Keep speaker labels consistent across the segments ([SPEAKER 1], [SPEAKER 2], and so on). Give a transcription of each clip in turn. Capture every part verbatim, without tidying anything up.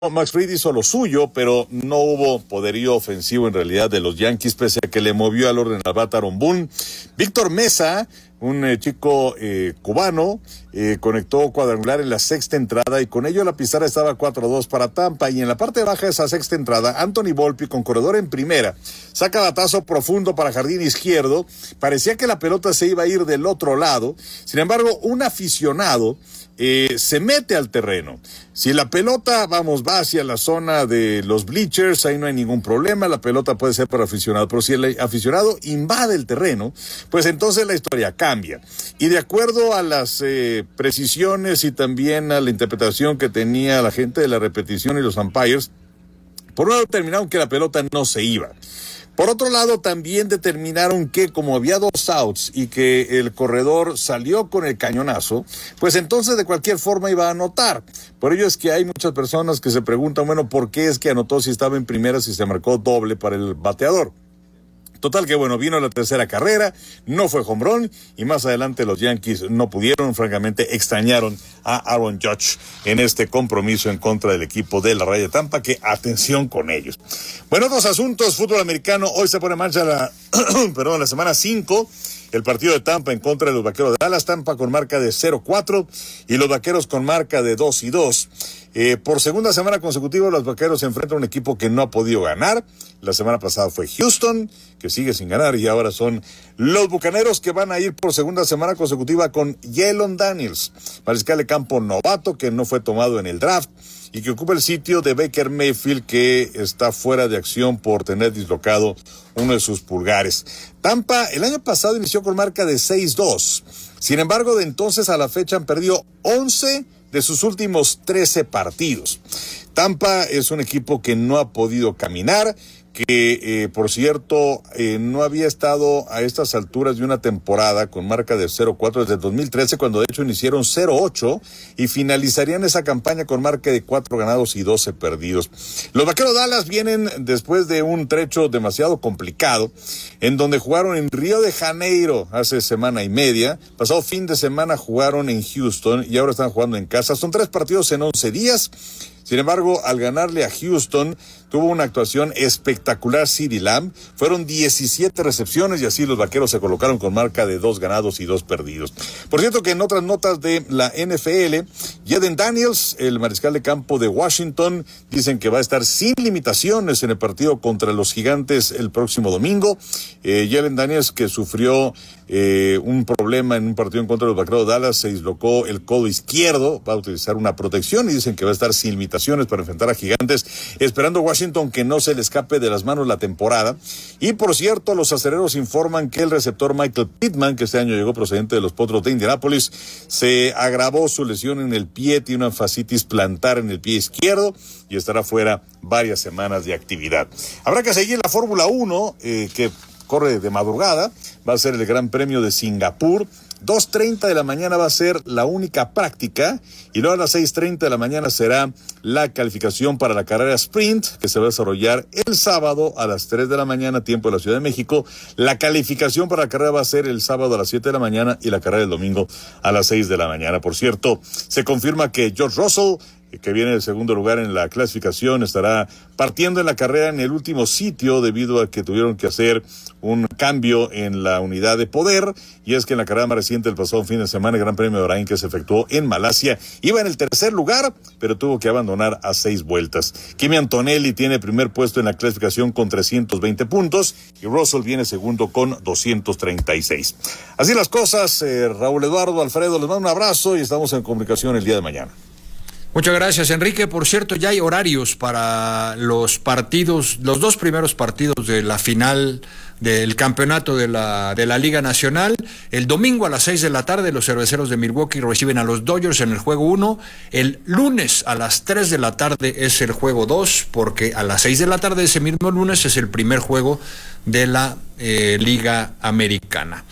[SPEAKER 1] Max Fried hizo lo suyo, pero no hubo poderío ofensivo en realidad de los Yankees, pese a que le movió al orden al bat Aaron Boone. Víctor Mesa, un eh, chico eh, cubano, eh, conectó cuadrangular en la sexta entrada y con ello la pizarra estaba cuatro a dos para Tampa. Y en la parte baja de esa sexta entrada, Anthony Volpe, con corredor en primera, saca batazo profundo para jardín izquierdo. Parecía que la pelota se iba a ir del otro lado. Sin embargo, un aficionado Eh, se mete al terreno. Si la pelota, vamos, va hacia la zona de los bleachers, ahí no hay ningún problema, la pelota puede ser para aficionado, pero si el aficionado invade el terreno, pues entonces la historia cambia. Y de acuerdo a las eh, precisiones y también a la interpretación que tenía la gente de la repetición y los umpires, por un lado determinaron que la pelota no se iba. Por otro lado, también determinaron que como había dos outs y que el corredor salió con el cañonazo, pues entonces de cualquier forma iba a anotar. Por ello es que hay muchas personas que se preguntan, bueno, ¿por qué es que anotó si estaba en primera, si se marcó doble para el bateador? Total que bueno, vino la tercera carrera, no fue home run y más adelante los Yankees no pudieron, francamente extrañaron a Aaron Judge en este compromiso en contra del equipo de la Raya de Tampa, que atención con ellos. Bueno, otros asuntos, fútbol americano, hoy se pone en marcha la, perdón, la semana cinco, el partido de Tampa en contra de los Vaqueros de Dallas, Tampa con marca de cero cuatro y los Vaqueros con marca de dos y dos. Eh, por segunda semana consecutiva los Vaqueros se enfrentan a un equipo que no ha podido ganar. La semana pasada fue Houston, que sigue sin ganar, y ahora son los Bucaneros, que van a ir por segunda semana consecutiva con Jalen Daniels, mariscal de campo novato que no fue tomado en el draft y que ocupa el sitio de Baker Mayfield, que está fuera de acción por tener dislocado uno de sus pulgares. Tampa el año pasado inició con marca de seis dos. Sin embargo, de entonces a la fecha han perdido once de sus últimos trece partidos. Tampa es un equipo que no ha podido caminar, que eh, por cierto eh, no había estado a estas alturas de una temporada con marca de cero cuatro desde el dos mil trece, cuando de hecho iniciaron cero ocho y finalizarían esa campaña con marca de cuatro ganados y doce perdidos. Los Vaqueros de Dallas vienen después de un trecho demasiado complicado, en donde jugaron en Río de Janeiro hace semana y media, pasado fin de semana jugaron en Houston y ahora están jugando en casa. Son tres partidos en once días. Sin embargo, al ganarle a Houston, tuvo una actuación espectacular CeeDee Lamb. Fueron diecisiete recepciones y así los Vaqueros se colocaron con marca de dos ganados y dos perdidos. Por cierto que en otras notas de la N F L, Jalen Daniels, el mariscal de campo de Washington, dicen que va a estar sin limitaciones en el partido contra los Gigantes el próximo domingo. Eh, Jalen Daniels, que sufrió eh, un problema en un partido en contra de los Vaqueros de Dallas, se dislocó el codo izquierdo, va a utilizar una protección y dicen que va a estar sin limitaciones para enfrentar a Gigantes, esperando Washington que no se le escape de las manos la temporada. Y por cierto, los acereros informan que el receptor Michael Pittman, que este año llegó procedente de los Potros de Indianápolis, se agravó su lesión en el pie, tiene una fascitis plantar en el pie izquierdo y estará fuera varias semanas de actividad. Habrá que seguir la Fórmula uno, eh, que corre de madrugada, va a ser el Gran Premio de Singapur. dos treinta de la mañana va a ser la única práctica y luego a las seis treinta de la mañana será la calificación para la carrera sprint, que se va a desarrollar el sábado a las tres de la mañana, tiempo de la Ciudad de México. La calificación para la carrera va a ser el sábado a las siete de la mañana y la carrera el domingo a las seis de la mañana. Por cierto, se confirma que George Russell, que viene en segundo lugar en la clasificación, estará partiendo en la carrera en el último sitio debido a que tuvieron que hacer un cambio en la unidad de poder, y es que en la carrera más reciente del pasado fin de semana, el Gran Premio de Bahrein, que se efectuó en Malasia, iba en el tercer lugar, pero tuvo que abandonar a seis vueltas. Kimi Antonelli tiene primer puesto en la clasificación con trescientos veinte puntos y Russell viene segundo con doscientos treinta y seis. Así las cosas, eh, Raúl Eduardo, Alfredo, les mando un abrazo y estamos en comunicación el día de mañana.
[SPEAKER 2] Muchas gracias, Enrique. Por cierto, ya hay horarios para los partidos, los dos primeros partidos de la final del campeonato de la de la Liga Nacional. El domingo a las seis de la tarde los Cerveceros de Milwaukee reciben a los Dodgers en el juego uno. El lunes a las tres de la tarde es el juego dos, porque a las seis de la tarde ese mismo lunes es el primer juego de la eh, Liga Americana.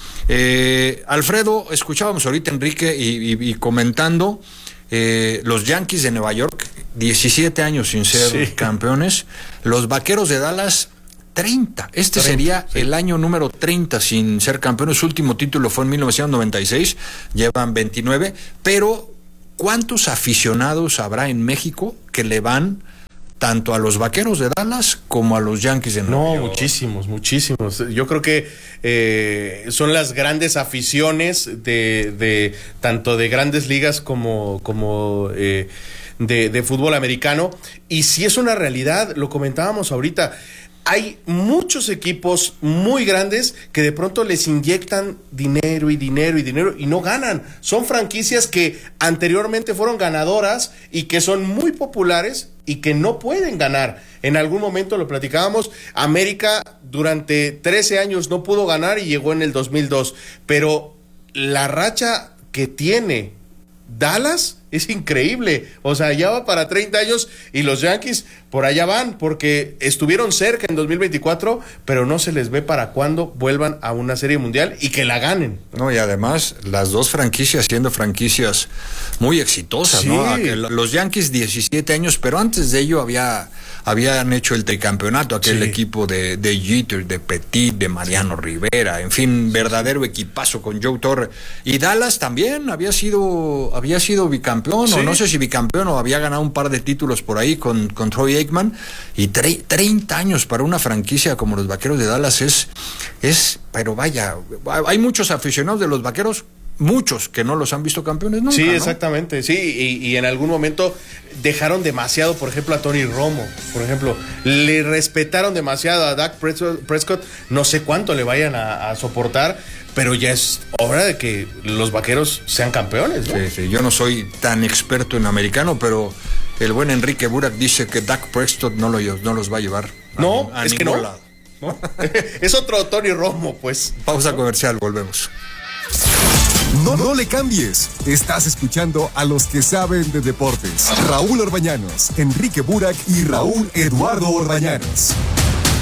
[SPEAKER 2] Eh, Alfredo, escuchábamos ahorita a Enrique y, y, y comentando Eh, los Yankees de Nueva York, diecisiete años sin ser sí. campeones. Los Vaqueros de Dallas, treinta. Este treinta, sería sí. el año número treinta sin ser campeones. Su último título fue en mil novecientos noventa y seis. Llevan veintinueve. Pero, ¿cuántos aficionados habrá en México que le van tanto a los Vaqueros de Dallas como a los Yankees de Nueva
[SPEAKER 3] No,
[SPEAKER 2] York.
[SPEAKER 3] muchísimos, muchísimos. Yo creo que eh, son las grandes aficiones de, de tanto de grandes ligas como, como eh, de, de fútbol americano. Y sí es una realidad, lo comentábamos ahorita. Hay muchos equipos muy grandes que de pronto les inyectan dinero y dinero y dinero y no ganan. Son franquicias que anteriormente fueron ganadoras y que son muy populares y que no pueden ganar. En algún momento lo platicábamos, América durante trece años no pudo ganar y llegó en el dos mil dos, pero la racha que tiene Dallas es increíble, o sea, ya va para treinta años y los Yankees por allá van, porque estuvieron cerca en dos mil veinticuatro, pero no se les ve para cuándo vuelvan a una serie mundial y que la ganen.
[SPEAKER 2] No, y además las dos franquicias siendo franquicias muy exitosas,
[SPEAKER 3] Sí.
[SPEAKER 2] ¿no? Los Yankees diecisiete años, pero antes de ello había habían hecho el tricampeonato, aquel
[SPEAKER 3] Sí.
[SPEAKER 2] equipo de, de Jeter, de Petit, de Mariano Rivera, en fin, verdadero equipazo con Joe Torre. Y Dallas también había sido había sido bicampeón,
[SPEAKER 3] Sí.
[SPEAKER 2] o no sé si bicampeón, o había ganado un par de títulos por ahí con, con Troy Aikman, y tre- treinta años para una franquicia como los Vaqueros de Dallas es, es, pero vaya, hay muchos aficionados de los Vaqueros, muchos que no los han visto campeones nunca,
[SPEAKER 3] Sí,
[SPEAKER 2] ¿no?
[SPEAKER 3] exactamente, sí, y, y en algún momento dejaron demasiado, por ejemplo, a Tony Romo, por ejemplo, le respetaron demasiado a Dak Prescott, no sé cuánto le vayan a, a soportar, pero ya es hora de que los Vaqueros sean campeones, ¿no?
[SPEAKER 2] Sí, sí, yo no soy tan experto en americano, pero el buen Enrique Burak dice que Dak Prescott no, lo, no los va a llevar a,
[SPEAKER 3] No,
[SPEAKER 2] a
[SPEAKER 3] es que
[SPEAKER 2] ningún
[SPEAKER 3] no.
[SPEAKER 2] lado.
[SPEAKER 3] ¿No? Es otro Tony Romo, pues.
[SPEAKER 2] Pausa comercial, volvemos.
[SPEAKER 4] No, no le cambies. Estás escuchando a los que saben de deportes. Raúl Orbañanos, Enrique Burak y Raúl Eduardo Orbañanos.